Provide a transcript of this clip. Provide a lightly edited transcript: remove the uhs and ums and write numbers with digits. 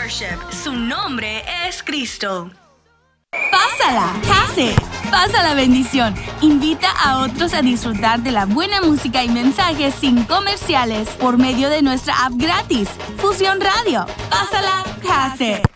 Worship. Su nombre es Cristo. Pásala, Case. Pasa la bendición. Invita a otros a disfrutar de la buena música y mensajes sin comerciales por medio de nuestra app gratis, Fusión Radio. Pásala, Case.